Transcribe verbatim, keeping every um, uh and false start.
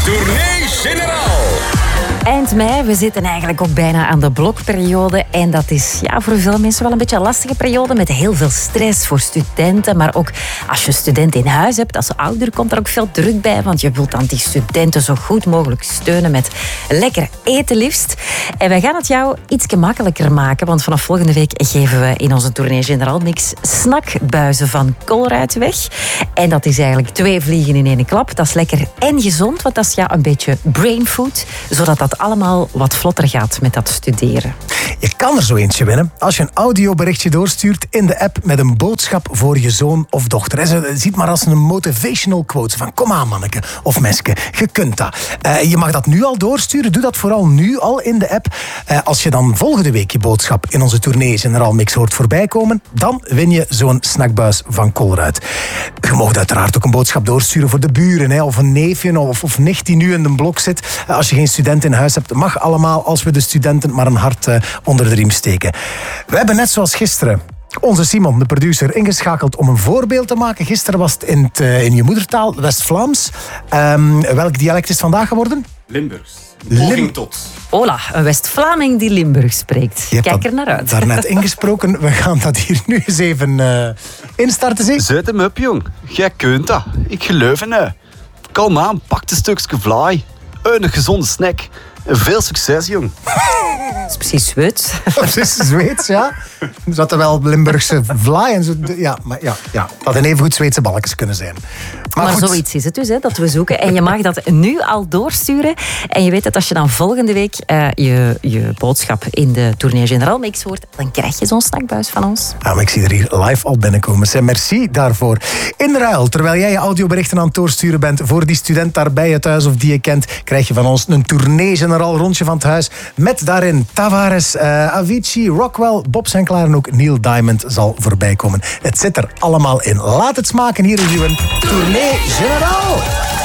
Tournee Generaal. Eind mei, we zitten eigenlijk ook bijna aan de blokperiode. En dat is ja, voor veel mensen wel een beetje een lastige periode met heel veel stress voor studenten. Maar ook als je student in huis hebt, als ouder komt er ook veel druk bij. Want je wilt dan die studenten zo goed mogelijk steunen met lekker eten liefst. En wij gaan het jou iets gemakkelijker maken. Want vanaf volgende week geven we in onze Tournee Generaal Mix snackbuizen van Colruyt weg. En dat is eigenlijk twee vliegen in één klap. Dat is lekker en gezond, want dat is ja, een beetje brainfood. Zodat dat allemaal wat vlotter gaat met dat studeren. Je kan er zo eentje winnen als je een audioberichtje doorstuurt in de app met een boodschap voor je zoon of dochter. Ze ziet maar als een motivational quote van kom aan manneke of meske, je kunt dat. Uh, je mag dat nu al doorsturen, doe dat vooral nu al in de app. Uh, als je dan volgende week je boodschap in onze Tournee Generaal Mix hoort voorbij komen, dan win je zo'n snackbuis van Colruyt. Je mag uiteraard ook een boodschap doorsturen voor de buren, hè, of een neefje of, of nicht die nu in de blok zit. Uh, als je geen student in huis hebt, mag allemaal als we de studenten maar een hart uh, onder de riem steken. We hebben net zoals gisteren onze Simon, de producer, ingeschakeld om een voorbeeld te maken. Gisteren was het in, het, uh, in je moedertaal, West-Vlaams. Um, welk dialect is het vandaag geworden? Limburgs. Poging tot. Hola, een West-Vlaming die Limburg spreekt. Kijk er naar uit. Daarnet ingesproken. We gaan dat hier nu eens even uh, instarten. Zeg. Zet hem op, jong. Jij kunt dat. Ik geloof in je. Kom aan, pak een stukje vlaai. Een gezonde snack. En veel succes, jong. Dat is precies Zweeds. Precies Zweeds, ja. Er zaten wel Limburgse vlaai en zo. Ja, maar ja, ja, dat hadden even goed Zweedse balkjes kunnen zijn. Maar, maar zoiets is het dus, hè, dat we zoeken. En je mag dat nu al doorsturen. En je weet dat als je dan volgende week uh, je, je boodschap in de Tournee Generaal Mix hoort, dan krijg je zo'n snackbuis van ons. Ja, maar ik zie er hier live al binnenkomen. Zeg, merci daarvoor. In ruil, terwijl jij je audioberichten aan het doorsturen bent voor die student daar bij je thuis of die je kent, krijg je van ons een Tournee Generaal rondje van het huis. Met daarin Tavares, uh, Avicii, Rockwell, Bob Sinclair en ook Neil Diamond zal voorbij komen. Het zit er allemaal in. Laat het smaken hier in uw Tournee Generaal.